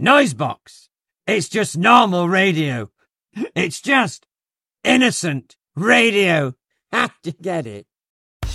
Noisebox. It's just normal radio. It's just innocent radio. Have to get it.